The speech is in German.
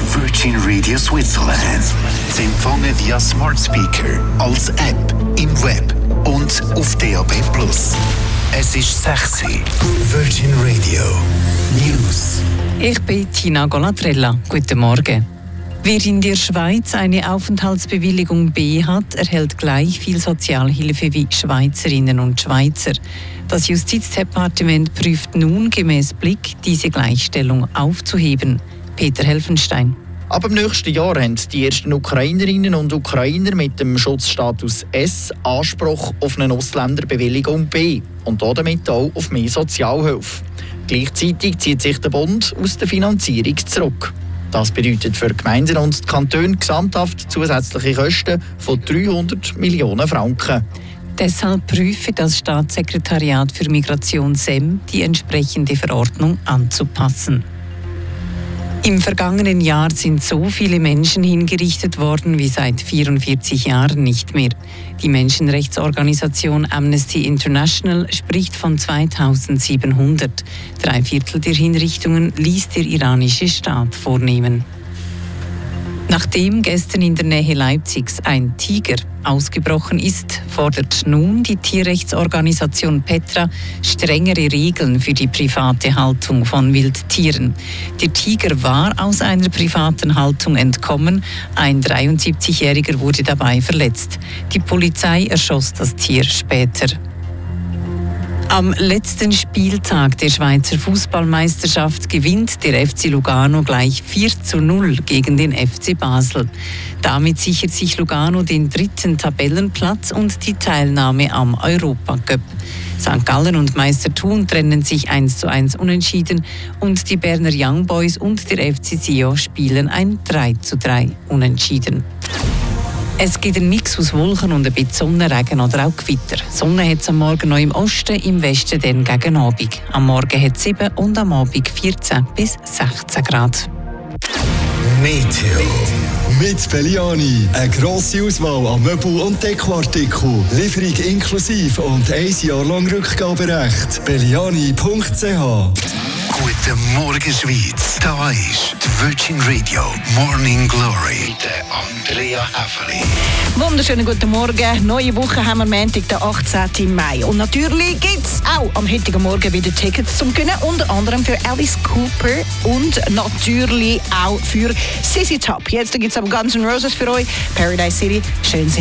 Virgin Radio Switzerland. Sie empfangen via Smart Speaker, als App, im Web und auf DAB+. Es ist 6 Uhr. Virgin Radio News. Ich bin Tina Golatrella. Guten Morgen. Wer in der Schweiz eine Aufenthaltsbewilligung B hat, erhält gleich viel Sozialhilfe wie Schweizerinnen und Schweizer. Das Justizdepartement prüft nun gemäß Blick, diese Gleichstellung aufzuheben. Peter Helfenstein. Ab dem nächsten Jahr haben die ersten Ukrainerinnen und Ukrainer mit dem Schutzstatus S Anspruch auf eine Ausländerbewilligung B und damit auch auf mehr Sozialhilfe. Gleichzeitig zieht sich der Bund aus der Finanzierung zurück. Das bedeutet für Gemeinden und die Kantone gesamthaft zusätzliche Kosten von 300 Millionen Franken. Deshalb prüfe das Staatssekretariat für Migration SEM, die entsprechende Verordnung anzupassen. Im vergangenen Jahr sind so viele Menschen hingerichtet worden wie seit 44 Jahren nicht mehr. Die Menschenrechtsorganisation Amnesty International spricht von 2700. 3/4 der Hinrichtungen ließ der iranische Staat vornehmen. Nachdem gestern in der Nähe Leipzigs ein Tiger ausgebrochen ist, fordert nun die Tierrechtsorganisation Petra strengere Regeln für die private Haltung von Wildtieren. Der Tiger war aus einer privaten Haltung entkommen. Ein 73-Jähriger wurde dabei verletzt. Die Polizei erschoss das Tier später. Am letzten Spieltag der Schweizer Fußballmeisterschaft gewinnt der FC Lugano gleich 4:0 gegen den FC Basel. Damit sichert sich Lugano den 3. Tabellenplatz und die Teilnahme am Europacup. St. Gallen und Meister Thun trennen sich 1:1 unentschieden und die Berner Young Boys und der FC Sion spielen ein 3:3 unentschieden. Es gibt einen Mix aus Wolken und ein bisschen Sonne, Regen oder auch Gewitter. Sonne hat es am Morgen noch im Osten, im Westen dann gegen Abend. Am Morgen hat es 7 und am Abend 14 bis 16 Grad. Meteo. Mit Belliani. Eine grosse Auswahl an Möbel- und Dekoartikeln. Lieferung inklusive und 1 Jahr lang Rückgaberecht. Belliani.ch. Guten Morgen, Schweiz. Da ist die Virgin Radio Morning Glory mit Andrea Häfeli. Wunderschönen guten Morgen. Neue Woche haben wir Montag, den 18. Mai. Und natürlich gibt es auch am heutigen Morgen wieder Tickets zum Gewinnen. Unter anderem für Alice Cooper und natürlich auch für ZZ Top. Jetzt gibt es aber Guns N' Roses für euch. Paradise City. Schön